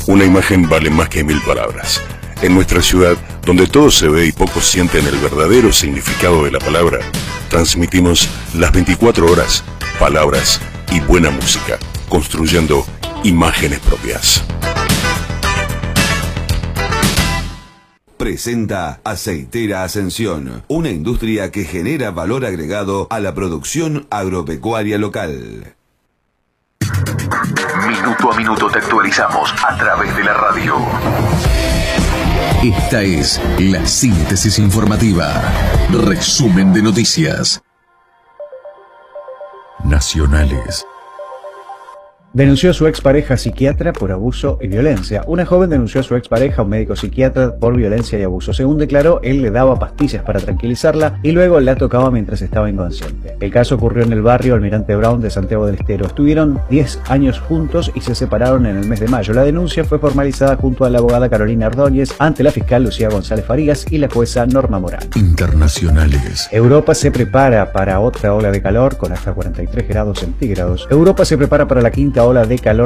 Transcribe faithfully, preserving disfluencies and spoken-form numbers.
Una imagen vale más que mil palabras. En nuestra ciudad, donde todo se ve y pocos sienten el verdadero significado de la palabra, transmitimos las veinticuatro horas, palabras y buena música, construyendo imágenes propias. Presenta Aceitera Ascensión, una industria que genera valor agregado a la producción agropecuaria local. Minuto a minuto te actualizamos a través de la radio. Esta es la síntesis informativa. Resumen de noticias nacionales. Denunció a su expareja psiquiatra por abuso y violencia. Una joven denunció a su expareja, un médico psiquiatra, por violencia y abuso. Según declaró, él le daba pastillas para tranquilizarla y luego la tocaba mientras estaba inconsciente. El caso ocurrió en el barrio Almirante Brown de Santiago del Estero. Estuvieron diez años juntos y se separaron en el mes de mayo. La denuncia fue formalizada junto a la abogada Carolina Ordóñez ante la fiscal Lucía González Farías y la jueza Norma Morán. Internacionales. Europa se prepara para otra ola de calor con hasta cuarenta y tres grados centígrados. Europa se prepara para la quinta ola de calor